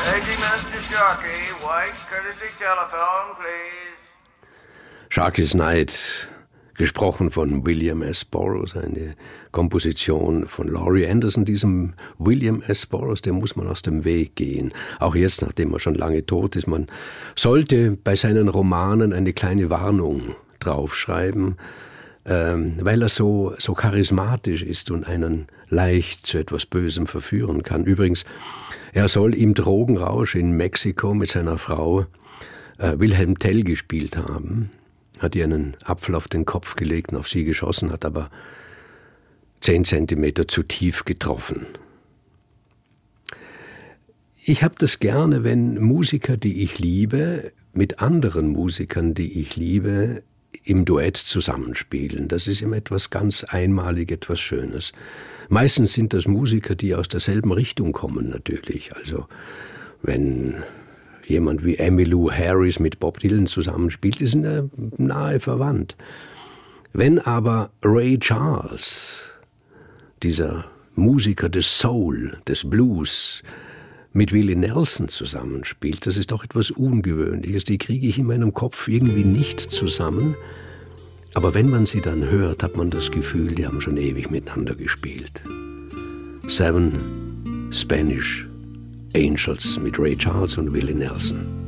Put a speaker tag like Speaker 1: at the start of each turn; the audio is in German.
Speaker 1: Paging Mr. Sharkey, white courtesy telephone, please.
Speaker 2: Sharky's Night, gesprochen von William S. Burroughs, eine Komposition von Laurie Anderson. Diesem William S. Burroughs, dem muss man aus dem Weg gehen. Auch jetzt, nachdem er schon lange tot ist. Man sollte bei seinen Romanen eine kleine Warnung draufschreiben, weil er so charismatisch ist und einen leicht zu etwas Bösem verführen kann. Übrigens, er soll im Drogenrausch in Mexiko mit seiner Frau Wilhelm Tell gespielt haben. Hat ihr einen Apfel auf den Kopf gelegt und auf sie geschossen, hat aber 10 Zentimeter zu tief getroffen. Ich habe das gerne, wenn Musiker, die ich liebe, mit anderen Musikern, die ich liebe, im Duett zusammenspielen. Das ist immer etwas ganz einmalig, etwas Schönes. Meistens sind das Musiker, die aus derselben Richtung kommen natürlich. Also wenn jemand wie Emmylou Harris mit Bob Dylan zusammenspielt, ist nahe verwandt. Wenn aber Ray Charles, dieser Musiker des Soul, des Blues, mit Willie Nelson zusammenspielt, das ist doch etwas Ungewöhnliches. Die kriege ich in meinem Kopf irgendwie nicht zusammen. Aber wenn man sie dann hört, hat man das Gefühl, die haben schon ewig miteinander gespielt. 7 Spanish Angels mit Ray Charles und Willie Nelson.